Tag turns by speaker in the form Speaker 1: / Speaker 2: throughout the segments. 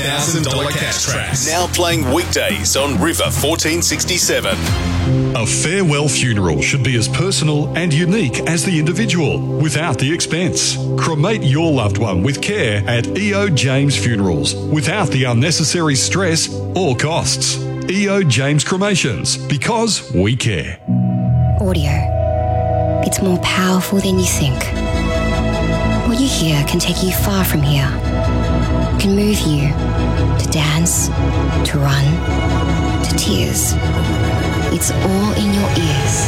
Speaker 1: $1,000 cash tracks. Now playing weekdays on River 1467.
Speaker 2: A farewell funeral should be as personal and unique as the individual, without the expense. Cremate your loved one with care at EO James Funerals, without the unnecessary stress or costs. EO James Cremations, because we care.
Speaker 3: Audio. It's more powerful than you think. What you hear can take you far from here. It can move you to dance, to run, to tears. It's all in your ears.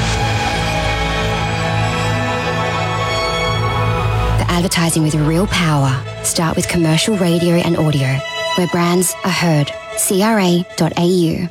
Speaker 3: The advertising with real power. Start with commercial radio and audio, where brands are heard. CRA.au.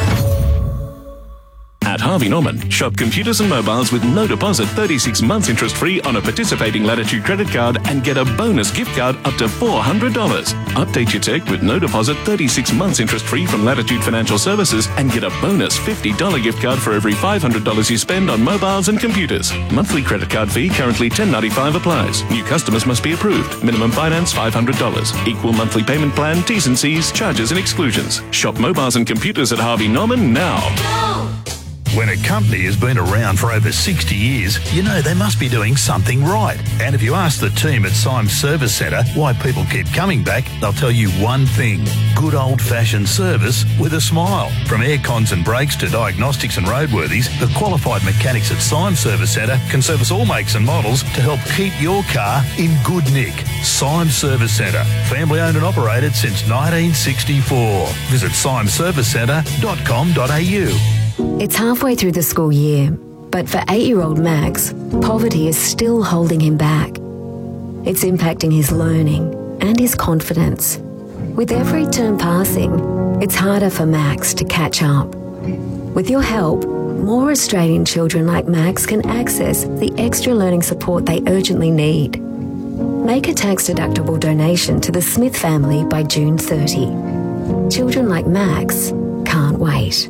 Speaker 4: At Harvey Norman, shop computers and mobiles with no deposit, 36 months interest-free on a participating Latitude credit card and get a bonus gift card up to $400. Update your tech with no deposit, 36 months interest-free from Latitude Financial Services and get a bonus $50 gift card for every $500 you spend on mobiles and computers. Monthly credit card fee currently $10.95 applies. New customers must be approved. Minimum finance $500. Equal monthly payment plan, T's and C's, charges and exclusions. Shop mobiles and computers at Harvey Norman now.
Speaker 5: When a company has been around for over 60 years, you know they must be doing something right. And if you ask the team at Symes Service Centre why people keep coming back, they'll tell you one thing: good old-fashioned service with a smile. From air cons and brakes to diagnostics and roadworthies, the qualified mechanics at Symes Service Centre can service all makes and models to help keep your car in good nick. Symes Service Centre, family owned and operated since 1964. Visit symesservicecentre.com.au.
Speaker 6: It's halfway through the school year, but for 8-year-old Max, poverty is still holding him back. It's impacting his learning and his confidence. With every term passing, it's harder for Max to catch up. With your help, more Australian children like Max can access the extra learning support they urgently need. Make a tax-deductible donation to the Smith family by June 30. Children like Max can't wait.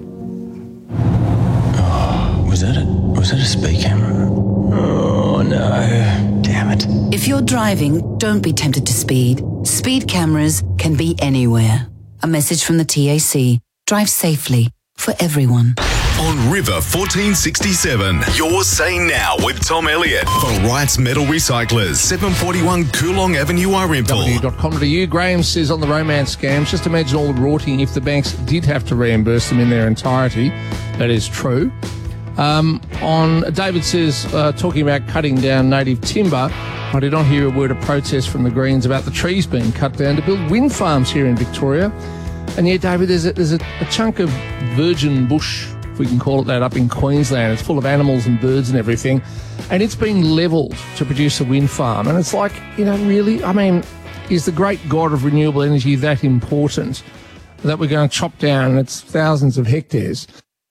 Speaker 7: Was that a speed camera? Oh no, damn it.
Speaker 8: If you're driving, don't be tempted to speed. Speed cameras can be anywhere. A message from the TAC. Drive safely for everyone.
Speaker 1: On River 1467, you're saying now with Tom Elliott for Wright's Metal Recyclers, 741 Coolong Avenue, Arimple.
Speaker 9: W.com.au. Graham says on the romance scams, just imagine all the rorting if the banks did have to reimburse them in their entirety. That is true. David says, talking about cutting down native timber, I did not hear a word of protest from the Greens about the trees being cut down to build wind farms here in Victoria. And yeah, David, there's a chunk of virgin bush, if we can call it that, up in Queensland. It's full of animals and birds and everything. And it's been levelled to produce a wind farm. And it's like, really, is the great god of renewable energy that important that we're going to chop down, it's thousands of hectares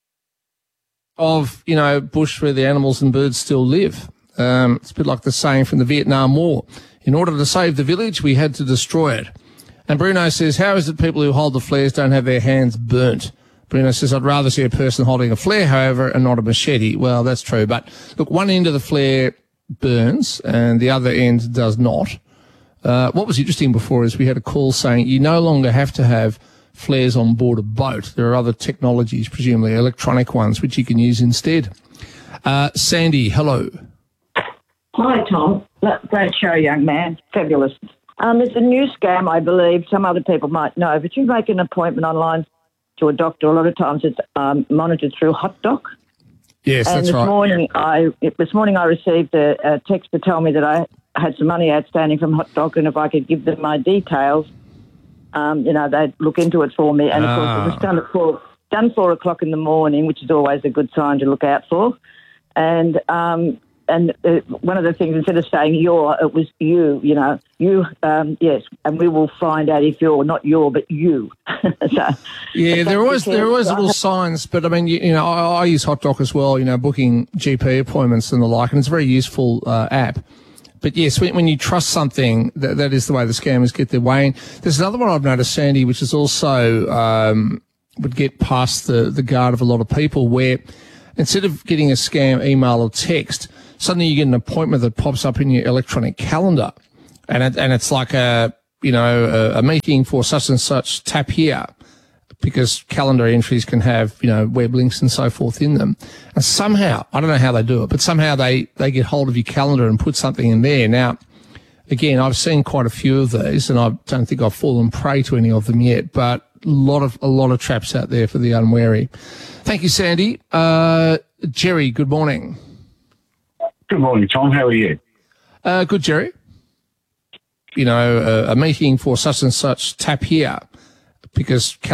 Speaker 9: of, bush where the animals and birds still live? It's a bit like the saying from the Vietnam War. In order to save the village, we had to destroy it. And Bruno says, how is it people who hold the flares don't have their hands burnt? Bruno says, I'd rather see a person holding a flare, however, and not a machete. Well, that's true. But look, one end of the flare burns and the other end does not. What was interesting before is we had a call saying you no longer have to have flares on board a boat. There are other technologies, presumably electronic ones, which you can use instead. Sandy, hello.
Speaker 10: Hi, Tom. Great show, young man. Fabulous. It's a new scam, I believe. Some other people might know, but you make an appointment online to a doctor. A lot of times it's monitored through HotDoc.
Speaker 9: Yes, that's right.
Speaker 10: This morning I received a text to tell me that I had some money outstanding from HotDoc, and if I could give them my details, they'd look into it for me. And of course, it was done 4 o'clock in the morning, which is always a good sign to look out for. And one of the things, instead of saying your, it was you, yes, and we will find out if you're not your, but you.
Speaker 9: Yeah, there are always little signs, but I use HotDoc as well, booking GP appointments and the like, and it's a very useful app. But yes, when you trust something, that is the way the scammers get their way in. There's another one I've noticed, Sandy, which is also would get past the guard of a lot of people, where instead of getting a scam email or text, suddenly you get an appointment that pops up in your electronic calendar, and it's like a a meeting for such and such, tap here, because calendar entries can have, web links and so forth in them. And somehow, I don't know how they do it, but somehow they get hold of your calendar and put something in there. Now, again, I've seen quite a few of these, and I don't think I've fallen prey to any of them yet, but a lot of traps out there for the unwary. Thank you, Sandy. Jerry, good morning.
Speaker 11: Good morning, Tom. How are you?
Speaker 9: Good, Jerry. A meeting for such and such, tap here, because